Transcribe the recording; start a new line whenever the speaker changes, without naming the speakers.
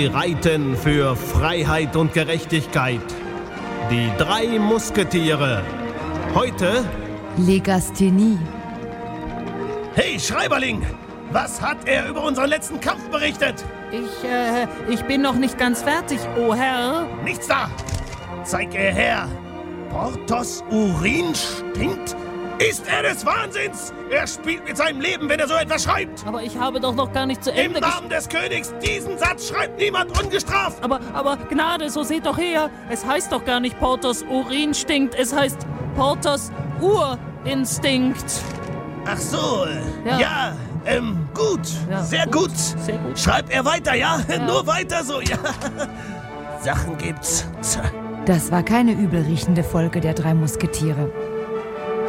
Sie reiten für Freiheit und Gerechtigkeit. Die 3 Musketiere. Heute
Legasthenie.
Hey, Schreiberling! Was hat er über unseren letzten Kampf berichtet?
Ich bin noch nicht ganz fertig, oh Herr.
Nichts da! Zeig er her! Porthos Urin stinkt? Ist er des Wahnsinns? Er spielt mit seinem Leben, wenn er so etwas schreibt!
Aber ich habe doch noch gar nicht zu Ende
Im Namen des Königs, diesen Satz schreibt niemand ungestraft!
Aber Gnade, so seht doch her. Es heißt doch gar nicht Porthos Urin stinkt, es heißt Porthos Urinstinkt.
Ach so,
Ja.
Gut,
Ja,
sehr gut.
Sehr gut.
Schreibt er weiter, ja? Nur weiter so, ja. Sachen gibt's.
Das war keine übelriechende Folge der 3 Musketiere.